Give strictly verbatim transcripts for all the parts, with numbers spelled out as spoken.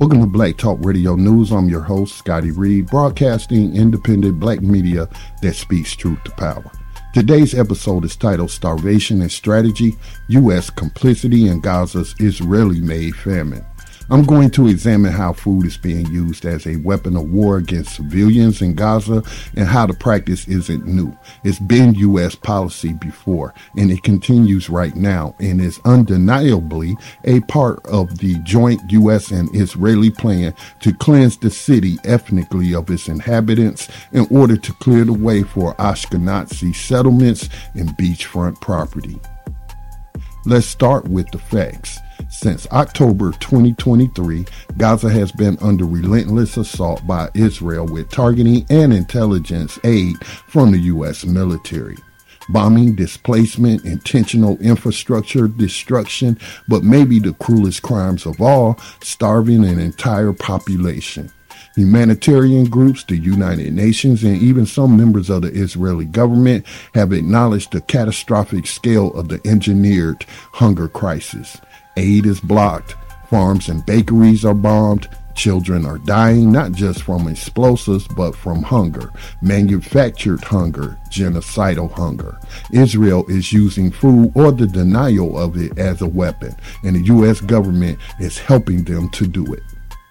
Welcome to Black Talk Radio News. I'm your host, Scotty Reed, broadcasting independent black media that speaks truth to power. Today's episode is titled Starvation and Strategy, U S Complicity in Gaza's Israeli-Made Famine. I'm going to examine how food is being used as a weapon of war against civilians in Gaza and how the practice isn't new. It's been U S policy before, and it continues right now, and is undeniably a part of the joint U S and Israeli plan to cleanse the city ethnically of its inhabitants in order to clear the way for Ashkenazi settlements and beachfront property. Let's start with the facts. Since October twenty twenty-three, Gaza has been under relentless assault by Israel with targeting and intelligence aid from the U S military. Bombing, displacement, intentional infrastructure destruction, but maybe the cruelest crimes of all, starving an entire population. Humanitarian groups, the United Nations, and even some members of the Israeli government have acknowledged the catastrophic scale of the engineered hunger crisis. Aid is blocked, farms and bakeries are bombed, children are dying not just from explosives but from hunger, manufactured hunger, genocidal hunger. Israel is using food or the denial of it as a weapon, and the U S government is helping them to do it.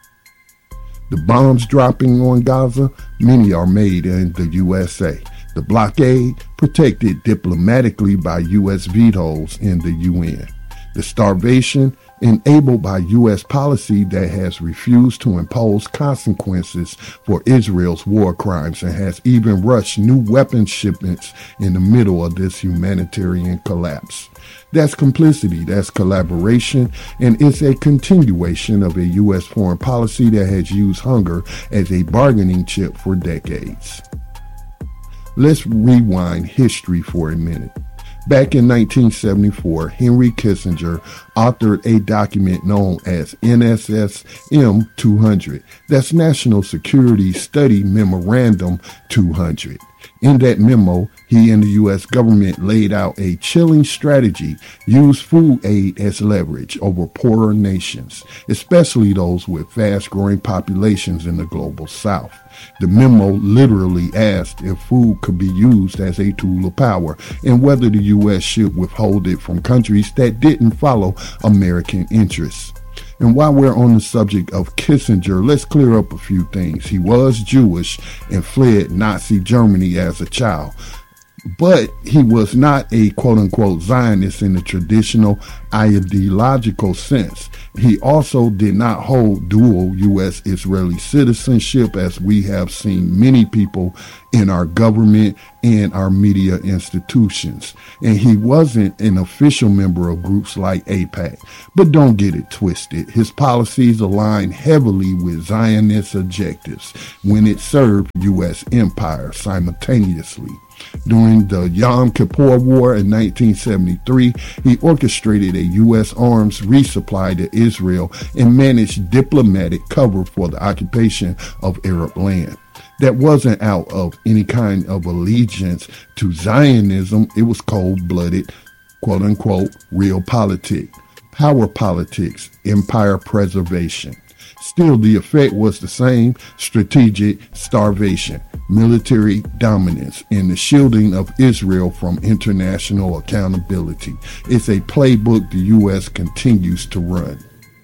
The bombs dropping on Gaza, many are made in the U S A. The blockade, protected diplomatically by U S vetoes in the U N. The starvation, enabled by U S policy that has refused to impose consequences for Israel's war crimes and has even rushed new weapons shipments in the middle of this humanitarian collapse. That's complicity, that's collaboration, and it's a continuation of a U S foreign policy that has used hunger as a bargaining chip for decades. Let's rewind history for a minute. Back in nineteen seventy-four, Henry Kissinger authored a document known as N S S M two hundred. That's National Security Study Memorandum two hundred. In that memo, he and the U S government laid out a chilling strategy, use food aid as leverage over poorer nations, especially those with fast-growing populations in the global south. The memo literally asked if food could be used as a tool of power and whether the U S should withhold it from countries that didn't follow American interests. And while we're on the subject of Kissinger, let's clear up a few things. He was Jewish and fled Nazi Germany as a child, but he was not a quote-unquote Zionist in the traditional ideological sense. He also did not hold dual U S Israeli citizenship, as we have seen many people in our government and our media institutions. And he wasn't an official member of groups like AIPAC. But don't get it twisted. His policies align heavily with Zionist objectives when it served U S empire simultaneously. During the Yom Kippur War in nineteen seventy-three, he orchestrated a U S arms resupply to Israel and managed diplomatic cover for the occupation of Arab land. That wasn't out of any kind of allegiance to Zionism. It was cold-blooded, quote-unquote, real politics, power politics, empire preservation. Still, the effect was the same: strategic starvation, military dominance, and the shielding of Israel from international accountability. It's a playbook the U S continues to run.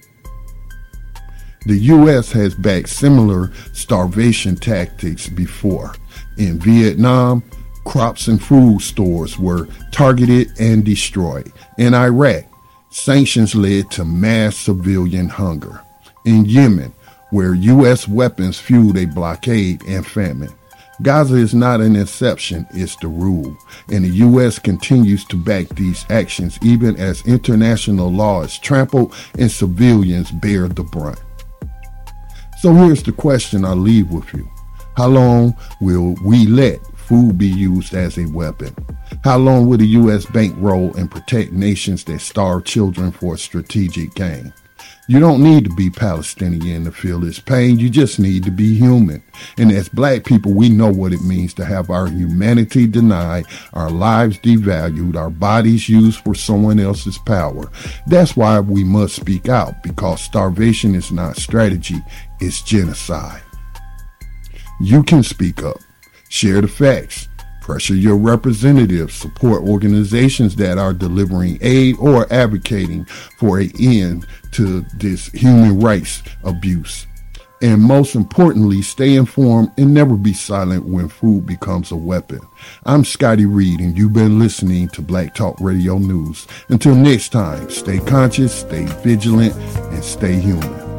The U S has backed similar starvation tactics before. In Vietnam, crops and food stores were targeted and destroyed. In Iraq, sanctions led to mass civilian hunger. In Yemen, where U S weapons fueled a blockade and famine. Gaza is not an exception, it's the rule. And the U S continues to back these actions even as international law is trampled and civilians bear the brunt. So here's the question I leave with you. How long will we let food be used as a weapon? How long will the U S bankroll and protect nations that starve children for strategic gain? You don't need to be Palestinian to feel this pain. You just need to be human. And as black people, we know what it means to have our humanity denied, our lives devalued, our bodies used for someone else's power. That's why we must speak out, because starvation is not strategy, it's genocide. You can speak up, share the facts, pressure your representatives, support organizations that are delivering aid or advocating for an end to this human rights abuse. And most importantly, stay informed and never be silent when food becomes a weapon. I'm Scotty Reed, and you've been listening to Black Talk Radio News. Until next time, stay conscious, stay vigilant, and stay human.